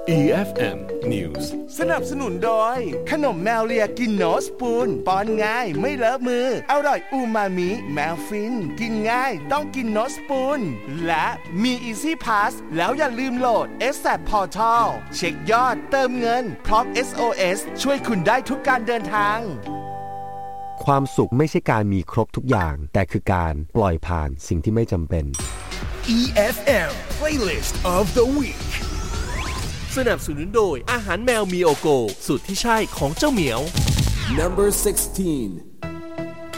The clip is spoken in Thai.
EFM News สนับสนุนโดยขนมแมวเลียกินโนสปูนป้อนง่ายไม่เลอะมืออร่อยอูมามิแมวฟินกินง่ายต้องกินโนสปูนและมี Easy Pass แล้วอย่าลืมโหลด ASAP Portal เช็คยอดเติมเงินพร้อม SOS ช่วยคุณได้ทุกการเดินทางความสุขไม่ใช่การมีครบทุกอย่างแต่คือการปล่อยผ่านสิ่งที่ไม่จำเป็น EFM Playlist of the Week สนับสนุนโดยอาหารแมวมีโอโกสูตรที่ใช่ของเจ้าเหมียว Number 16